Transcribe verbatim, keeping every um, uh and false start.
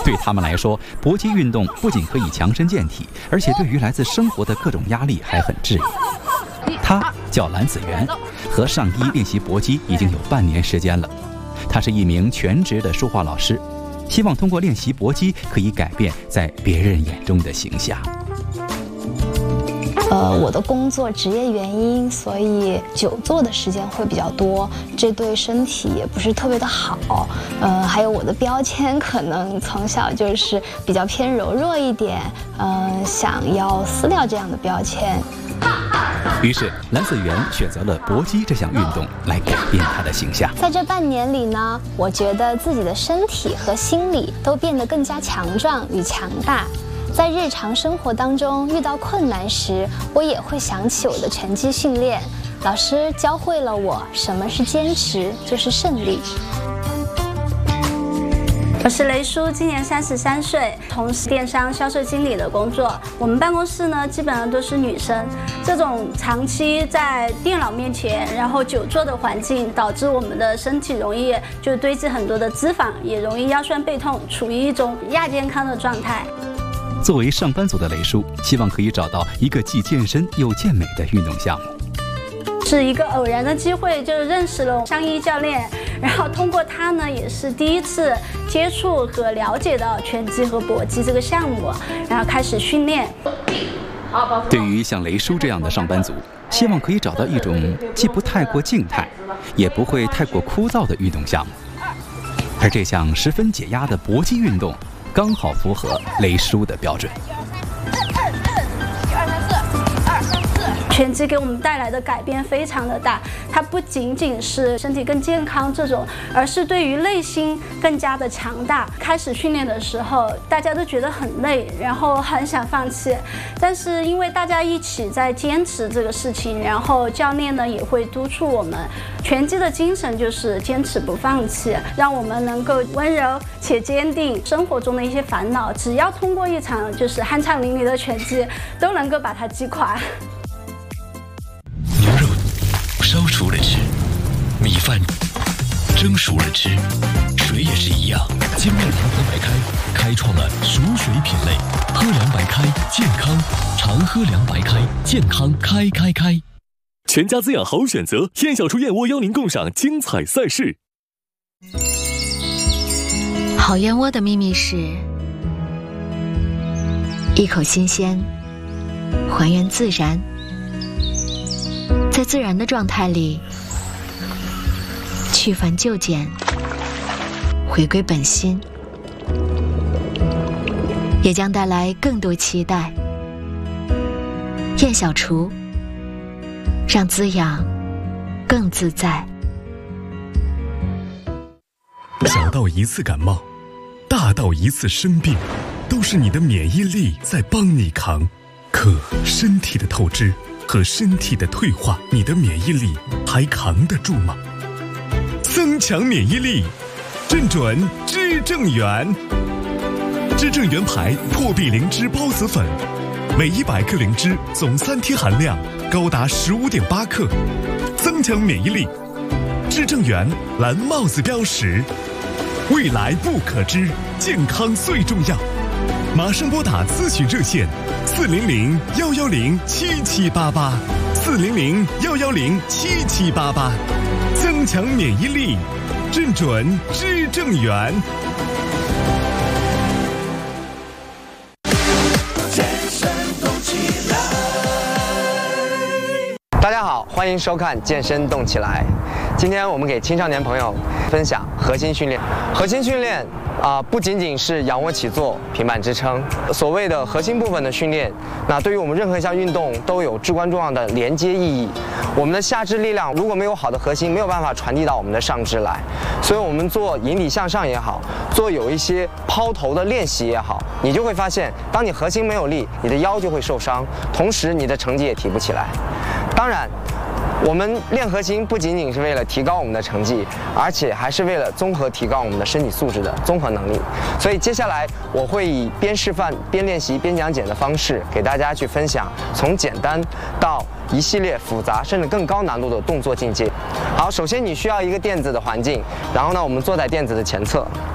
对他们来说，搏击运动不仅可以强身健体，而且对于来自生活的各种压力还很治愈。他叫蓝子源，和上一练习搏击已经有半年时间了。他是一名全职的书画老师，希望通过练习搏击可以改变在别人眼中的形象。 呃，我的工作职业原因，所以久坐的时间会比较多，这对身体也不是特别的好。呃，还有我的标签可能从小就是比较偏柔弱一点，呃，想要撕掉这样的标签。 于是蓝子源选择了搏击这项运动来改变他的形象。 在这半年里呢，我觉得自己的身体和心理都变得更加强壮与强大。在日常生活当中遇到困难时，我也会想起我的拳击训练，老师教会了我什么是坚持，就是胜利。 我是雷叔，今年三十三岁，从事电商销售经理的工作。我们办公室呢，基本上都是女生。这种长期在电脑面前，然后久坐的环境，导致我们的身体容易就堆积很多的脂肪，也容易腰酸背痛，处于一种亚健康的状态。 作为上班族的雷叔，希望可以找到一个既健身又健美的运动项目。 是一个偶然的机会，就认识了上一教练，然后通过他呢，也是第一次接触和了解到拳击和搏击这个项目，然后开始训练。 对于像雷叔这样的上班族，希望可以找到一种既不太过静态，也不会太过枯燥的运动项目。而这项十分解压的搏击运动，刚好符合雷叔的标准。 拳击给我们带来的改变非常的大，它不仅仅是身体更健康这种，而是对于内心更加的强大。开始训练的时候，大家都觉得很累，然后很想放弃，但是因为大家一起在坚持这个事情，然后教练呢也会督促我们。拳击的精神就是坚持不放弃，让我们能够温柔且坚定。生活中的一些烦恼，只要通过一场就是酣畅淋漓的拳击，都能够把它击垮。 牛肉烧熟了吃，米饭蒸熟了吃，水也是一样。金麦长河白开开创了熟水品类，喝凉白开健康，常喝凉白开健康开开开。 全家滋养好选择，燕小厨燕窝邀您共赏精彩赛事。 好燕窝的秘密是一口新鲜，还原自然，在自然的状态里去繁就简，回归本心，也将带来更多期待。燕小厨，让滋养更自在。 小到一次感冒，大到一次生病，都是你的免疫力在帮你扛。可身体的透支和身体的退化，你的免疫力还扛得住吗？增强免疫力，正准知正元。知正元牌破壁灵芝孢子粉，每一百克灵芝总三贴含量高达十五点八克，增强免疫力。知正元蓝帽子标识，未来不可知，健康最重要。马上拨打咨询热线四零零幺幺零七七八八，四零零幺幺零七七八八，增强免疫力，正准知正元。 大家好，欢迎收看《健身动起来》。今天我们给青少年朋友分享核心训练。核心训练啊、呃，不仅仅是仰卧起坐、平板支撑，所谓的核心部分的训练，那对于我们任何一项运动都有至关重要的连接意义。我们的下肢力量如果没有好的核心，没有办法传递到我们的上肢来。所以，我们做引体向上也好，做有一些抛头的练习也好，你就会发现，当你核心没有力，你的腰就会受伤，同时你的成绩也提不起来。当然，我们练核心不仅仅是为了提高我们的成绩，而且还是为了综合提高我们的身体素质的综合能力。所以接下来我会以边示范边练习边讲解的方式，给大家去分享从简单到一系列复杂甚至更高难度的动作境界。好，首先你需要一个垫子的环境，然后呢，我们坐在垫子的前侧。